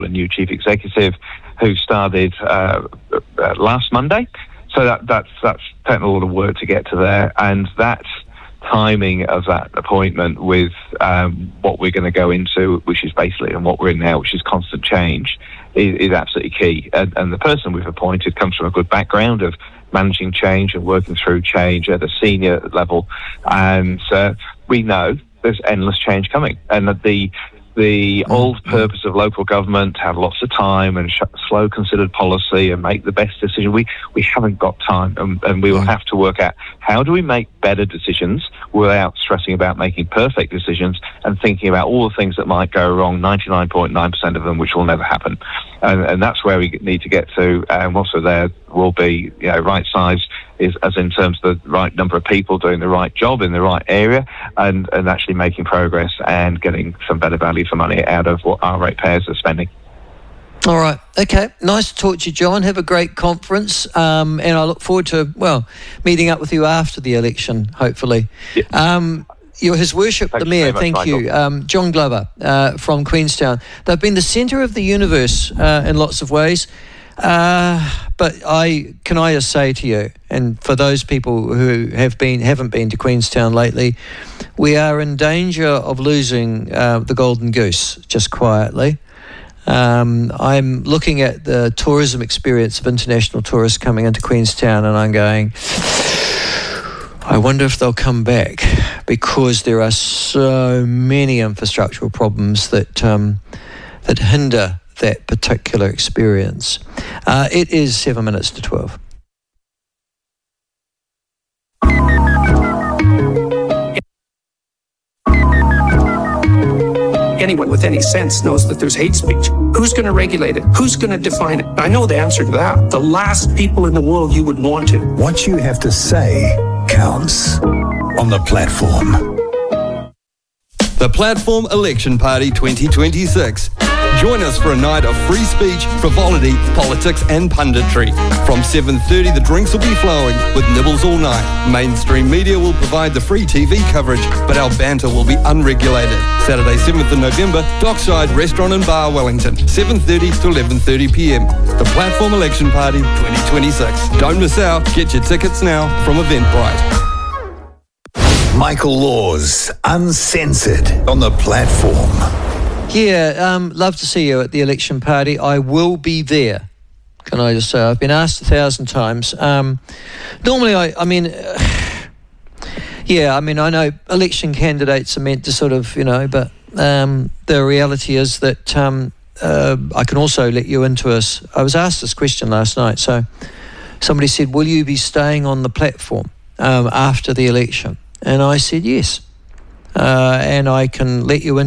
a new chief executive who started last Monday. So that's taken a lot of work to get to there, and that timing of that appointment with what we're going to go into, which is basically, and what we're in now, which is constant change, is absolutely key. And the person we've appointed comes from a good background of managing change and working through change at a senior level, and we know there's endless change coming, and that the old purpose of local government, have lots of time and slow considered policy and make the best decision. We haven't got time, and we will have to work out how do we make better decisions without stressing about making perfect decisions and thinking about all the things that might go wrong, 99.9% of them, which will never happen. And that's where we need to get to. And also there will be, right size, is as in terms of the right number of people doing the right job in the right area, and actually making progress and getting some better value for money out of what our ratepayers are spending. All right. Okay. Nice to talk to you, John. Have a great conference. And I look forward to, meeting up with you after the election, hopefully. Yeah. His Worship the Mayor, thank you. John Glover from Queenstown. They've been the centre of the universe in lots of ways. But can I just say to you, and for those people who haven't been to Queenstown lately, we are in danger of losing the golden goose, just quietly. I'm looking at the tourism experience of international tourists coming into Queenstown, and I'm going, I wonder if they'll come back, because there are so many infrastructural problems that hinder that particular experience. It is 7 minutes to 12. Anyone with any sense knows that there's hate speech. Who's going to regulate it? Who's going to define it? I know the answer to that. The last people in the world you would want to. What you have to say counts on The Platform. The Platform Election Party 2026. Join us for a night of free speech, frivolity, politics and punditry. From 7:30 the drinks will be flowing with nibbles all night. Mainstream media will provide the free TV coverage, but our banter will be unregulated. Saturday 7th of November, Dockside Restaurant and Bar, Wellington, 7:30 to 11:30pm. The Platform Election Party 2026. Don't miss out. Get your tickets now from Eventbrite. Michael Laws, Uncensored, on The Platform. Yeah, love to see you at the election party. I will be there. Can I just say, I've been asked 1,000 times. Normally, I know election candidates are meant to sort of, but the reality is that I can also let you into us. I was asked this question last night. So somebody said, will you be staying on the platform after the election? And I said, yes. And I can let you in.